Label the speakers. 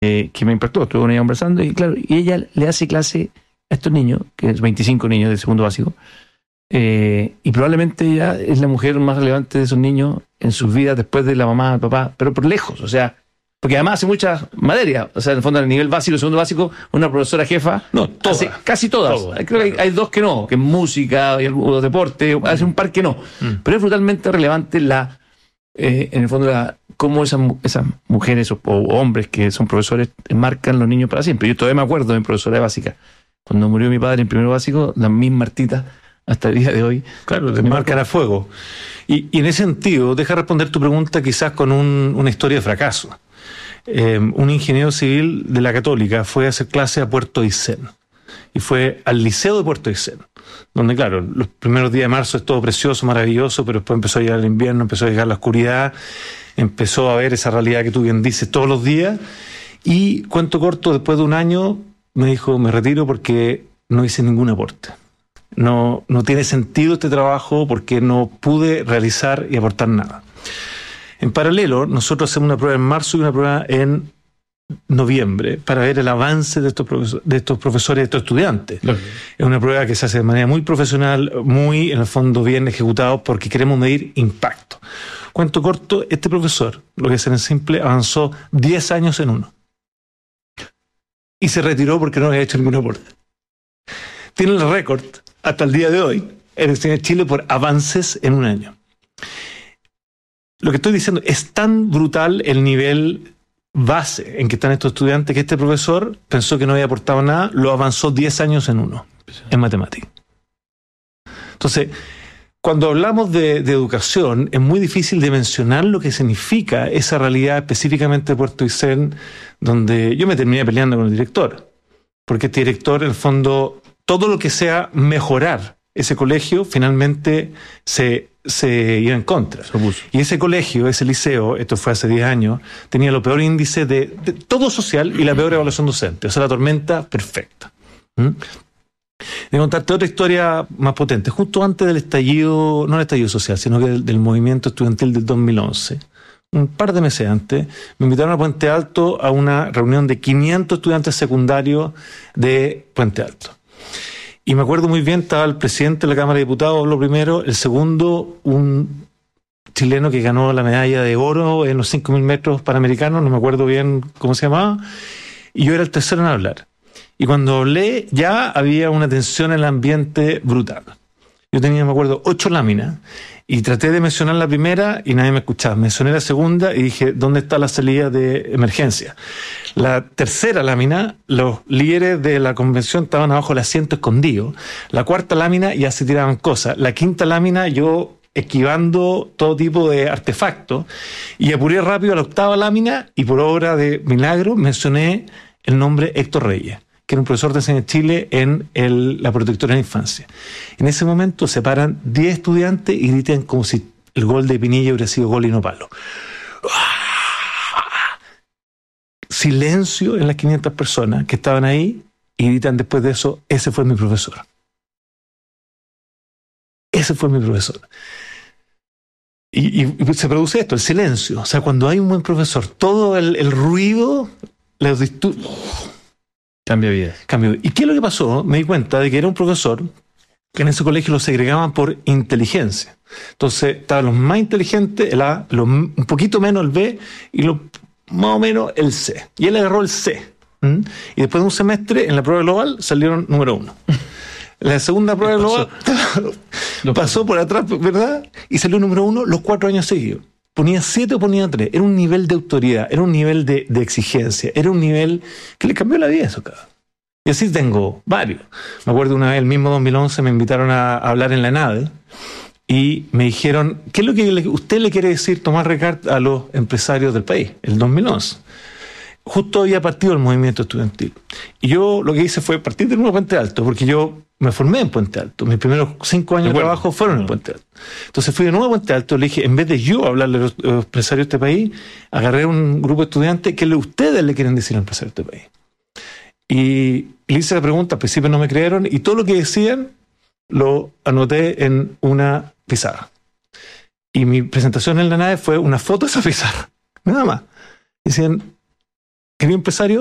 Speaker 1: que me impactó. Estuve con ella conversando y claro, y ella le hace clase a estos niños, que es 25 niños de segundo básico, y probablemente ella es la mujer más relevante de esos niños en sus vidas después de la mamá, el papá, pero por lejos, o sea, porque además hace muchas materias, o sea, en el fondo, a nivel básico, segundo básico, una profesora jefa,
Speaker 2: No, todas.
Speaker 1: hace casi todas. Creo que hay dos que no, que es música, y algunos deportes, hace un par que no. Pero es brutalmente relevante en el fondo, cómo esas mujeres o hombres que son profesores marcan los niños para siempre. Yo todavía me acuerdo de mi profesora de básica. Cuando murió mi padre en primero básico, la misma Martita, hasta el día de hoy.
Speaker 2: Claro, te marcan a fuego. Y en ese sentido, deja responder tu pregunta quizás con una historia de fracaso. Un ingeniero civil de la Católica fue a hacer clase a Puerto Aysén. Y fue al Liceo de Puerto Aysén, donde, claro, los primeros días de marzo es todo precioso, maravilloso, pero después empezó a llegar el invierno, empezó a llegar la oscuridad, empezó a ver esa realidad que tú bien dices todos los días. Y, cuento corto, después de un año, me dijo, me retiro porque no hice ningún aporte. No tiene sentido este trabajo porque no pude realizar y aportar nada. En paralelo, nosotros hacemos una prueba en marzo y una prueba en noviembre para ver el avance de estos profesores, de estos estudiantes. Claro. Es una prueba que se hace de manera muy profesional, muy, en el fondo, bien ejecutado, porque queremos medir impacto. Cuento corto, este profesor, lo que es en simple, avanzó 10 años en uno. Y se retiró porque no había hecho ningún aporte. Tiene el récord, hasta el día de hoy, en el Cine de Chile por avances en un año. Lo que estoy diciendo, es tan brutal el nivel base en que están estos estudiantes que este profesor pensó que no había aportado nada, lo avanzó 10 años en uno, en matemáticas. Entonces, cuando hablamos de educación, es muy difícil de mencionar lo que significa esa realidad específicamente de Puerto Aysén, donde yo me terminé peleando con el director, porque este director, en el fondo, todo lo que sea mejorar ese colegio, finalmente se iba en contra. Y ese colegio, ese liceo, esto fue hace 10 años, tenía lo peor índice de todo social y la peor evaluación docente. O sea, la tormenta perfecta. De contarte otra historia más potente. Justo antes del estallido, no el estallido social, sino que del movimiento estudiantil del 2011, un par de meses antes, me invitaron a Puente Alto a una reunión de 500 estudiantes secundarios de Puente Alto. Y me acuerdo muy bien, estaba el presidente de la Cámara de Diputados, lo primero, el segundo, un chileno que ganó la medalla de oro en los 5.000 metros panamericanos, no me acuerdo bien cómo se llamaba, y yo era el tercero en hablar. Y cuando hablé, ya había una tensión en el ambiente brutal. Yo tenía, me acuerdo, 8 láminas, y traté de mencionar la primera y nadie me escuchaba. Mencioné la segunda y dije, ¿dónde está la salida de emergencia? La tercera lámina, los líderes de la convención estaban abajo del asiento escondidos. La cuarta lámina ya se tiraban cosas. La quinta lámina yo esquivando todo tipo de artefactos y apuré rápido a la octava lámina y por obra de milagro mencioné el nombre Héctor Reyes, que era un profesor de Cine de Chile en la protectora de la infancia. En ese momento se paran 10 estudiantes y gritan como si el gol de Pinilla hubiera sido gol y no palo. Silencio en las 500 personas que estaban ahí y gritan después de eso, ese fue mi profesor. Ese fue mi profesor. Y se produce esto, el silencio. O sea, cuando hay un buen profesor, todo el ruido,
Speaker 1: cambia vida.
Speaker 2: ¿Y qué es lo que pasó? Me di cuenta de que era un profesor que en ese colegio lo segregaban por inteligencia. Entonces, estaban los más inteligentes, el A, un poquito menos el B y más o menos el C. Y él agarró el C. Y después de un semestre, en la prueba global, salieron número 1. La segunda prueba global pasó por atrás, ¿verdad? Y salió número 1 los 4 años seguidos. Ponía 7 o ponía 3. Era un nivel de autoridad, era un nivel de exigencia, era un nivel que le cambió la vida a eso, cabrón. Y así tengo varios. Me acuerdo una vez, el mismo 2011, me invitaron a hablar en la nave y me dijeron, ¿qué es lo que usted le quiere decir, Tomás Recart, a los empresarios del país? El 2011. Justo había partido el movimiento estudiantil. Y yo lo que hice fue partir de nuevo Puente Alto, porque yo me formé en Puente Alto. Mis primeros 5 años de trabajo fueron en Puente Alto. Entonces fui de nuevo a Puente Alto, le dije, en vez de yo hablarle a los empresarios de este país, agarré un grupo de estudiantes que ustedes le quieren decir a los empresarios de este país. Y le hice la pregunta, al principio no me creyeron, y todo lo que decían lo anoté en una pizarra. Y mi presentación en la nave fue una foto de esa pizarra, nada más. Decían, querido empresario,